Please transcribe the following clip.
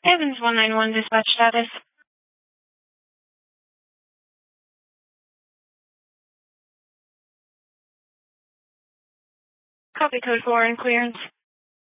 Evans 191 dispatch status. Copy code 4 and clearance.